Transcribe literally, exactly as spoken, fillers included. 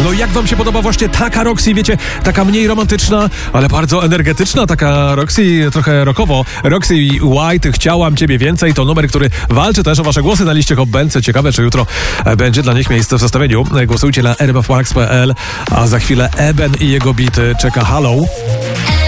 No jak wam się podoba właśnie taka Roxy, wiecie, taka mniej romantyczna, ale bardzo energetyczna, taka Roxy, trochę rockowo. Roxy White, Chciałam Ciebie Więcej, to numer, który walczy też o wasze głosy na liście Hot Bence. Ciekawe, czy jutro będzie dla nich miejsce w zestawieniu. Głosujcie na r m f max kropka p l, a za chwilę Eben i jego bity czeka Halo.